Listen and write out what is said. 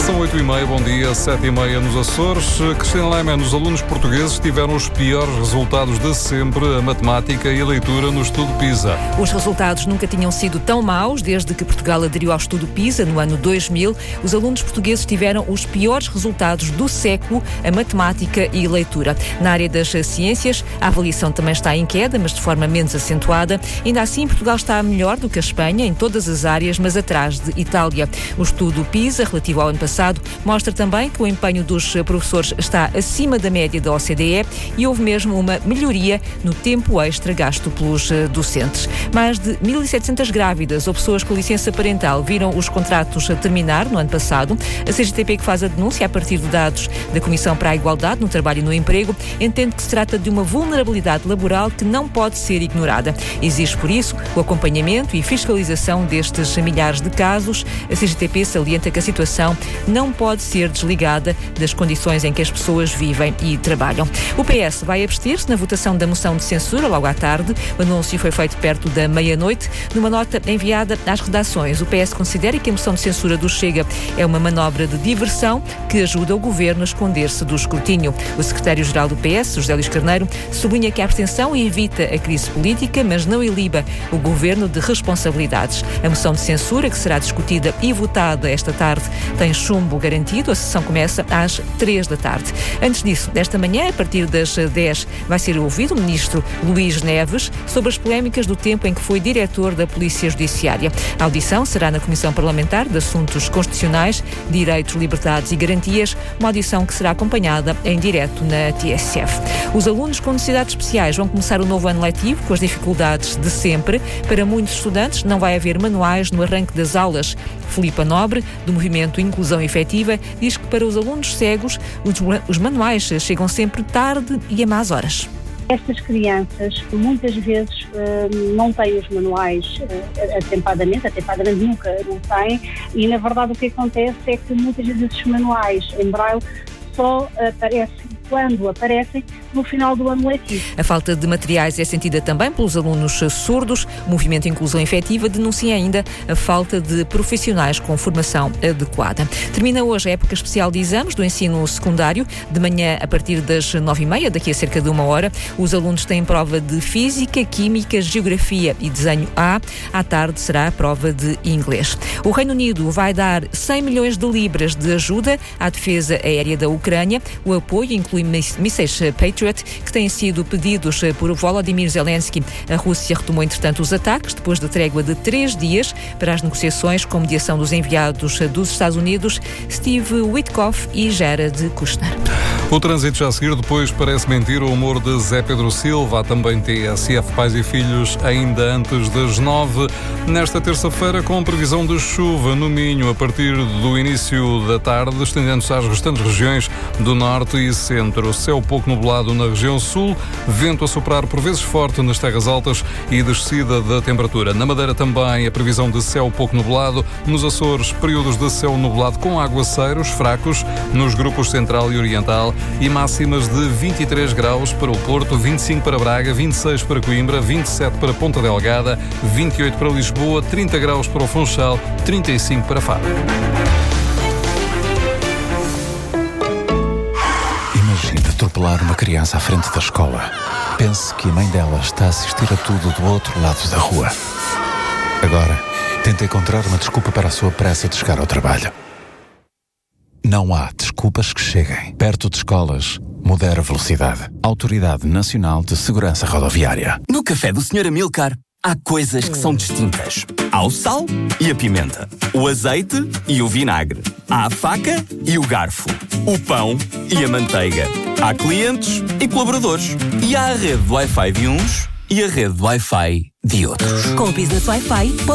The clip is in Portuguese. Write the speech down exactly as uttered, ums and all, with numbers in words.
São oito e meia, bom dia, sete e meia nos Açores. Cristina Lema, os alunos portugueses tiveram os piores resultados de sempre a matemática e a leitura no estudo PISA. Os resultados nunca tinham sido tão maus desde que Portugal aderiu ao estudo PISA no ano dois mil. Os alunos portugueses tiveram os piores resultados do século a matemática e leitura. Na área das ciências, a avaliação também está em queda, mas de forma menos acentuada. Ainda assim, Portugal está melhor do que a Espanha em todas as áreas, mas atrás de Itália. O estudo PISA, relativo ao ano passado, mostra também que o empenho dos professores está acima da média da O C D E e houve mesmo uma melhoria no tempo extra gasto pelos docentes. Mais de mil e setecentas grávidas ou pessoas com licença parental viram os contratos terminar no ano passado. A C G T P, que faz a denúncia a partir de dados da Comissão para a Igualdade no Trabalho e no Emprego, entende que se trata de uma vulnerabilidade laboral que não pode ser ignorada. Exige, por isso, o acompanhamento e fiscalização destes milhares de casos. A C G T P salienta que a situação não pode ser desligada das condições em que as pessoas vivem e trabalham. O P S vai abster-se na votação da moção de censura logo à tarde. O anúncio foi feito perto da meia-noite. Numa nota enviada às redações, o P S considera que a moção de censura do Chega é uma manobra de diversão que ajuda o governo a esconder-se do escrutínio. O secretário-geral do P S, José Luís Carneiro, sublinha que a abstenção evita a crise política, mas não iliba o governo de responsabilidades. A moção de censura, que será discutida e votada esta tarde, tem chumbo garantido. A sessão começa às três da tarde. Antes disso, desta manhã, a partir das dez, vai ser ouvido o ministro Luís Neves sobre as polémicas do tempo em que foi diretor da Polícia Judiciária. A audição será na Comissão Parlamentar de Assuntos Constitucionais, Direitos, Liberdades e Garantias, uma audição que será acompanhada em direto na T S F. Os alunos com necessidades especiais vão começar o novo ano letivo com as dificuldades de sempre. Para muitos estudantes, não vai haver manuais no arranque das aulas. Filipa Nobre, do movimento Inclusão Efetiva, diz que para os alunos cegos, os, os manuais chegam sempre tarde e a más horas. Estas crianças muitas vezes uh, não têm os manuais uh, atempadamente, atempadamente nunca não têm, e na verdade o que acontece é que muitas vezes esses manuais em braille só aparecem quando aparecem no final do ano letivo. A falta de materiais é sentida também pelos alunos surdos. O movimento Inclusão Efetiva denuncia ainda a falta de profissionais com formação adequada. Termina hoje a época especial de exames do ensino secundário. De manhã, a partir das nove e meia, daqui a cerca de uma hora, os alunos têm prova de Física, Química, Geografia e Desenho A. À tarde será a prova de Inglês. O Reino Unido vai dar cem milhões de libras de ajuda à defesa aérea da Ucrânia. O apoio inclui mísseis Patriot que têm sido pedidos por Volodymyr Zelensky. A Rússia retomou, entretanto, os ataques depois de trégua de três dias para as negociações com mediação dos enviados dos Estados Unidos, Steve Witkoff e Jared Kushner. O trânsito já a seguir, depois parece mentir o humor de Zé Pedro Silva. Há também T S F Pais e Filhos ainda antes das nove. Nesta terça-feira, com previsão de chuva no Minho a partir do início da tarde, estendendo-se às restantes regiões do norte e centro. Céu pouco nublado na região sul, vento a soprar por vezes forte nas terras altas e descida da temperatura. Na Madeira também a previsão de céu pouco nublado. Nos Açores, períodos de céu nublado com aguaceiros fracos nos grupos central e oriental e máximas de vinte e três graus para o Porto, vinte e cinco para Braga, vinte e seis para Coimbra, vinte e sete para Ponta Delgada, vinte e oito para Lisboa, trinta graus para o Funchal, trinta e cinco para Faro. Imagina atropelar uma criança à frente da escola. Pense que a mãe dela está a assistir a tudo do outro lado da rua. Agora, tenta encontrar uma desculpa para a sua pressa de chegar ao trabalho. Não há desculpas que cheguem. Perto de escolas, modera a velocidade. Autoridade Nacional de Segurança Rodoviária. No café do senhor Amilcar, há coisas que são distintas. Há o sal e a pimenta, o azeite e o vinagre, há a faca e o garfo, o pão e a manteiga. Há clientes e colaboradores. E há a rede de Wi-Fi de uns e a rede de Wi-Fi de outros. Com o Business Wi-Fi,